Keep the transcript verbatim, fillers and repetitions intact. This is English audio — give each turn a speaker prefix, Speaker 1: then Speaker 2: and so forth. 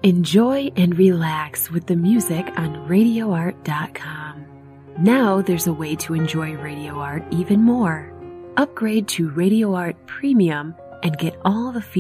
Speaker 1: Enjoy and relax with the music on radio art dot com. Now there's a way to enjoy Radio Art even more. Upgrade to Radio Art Premium and get all the features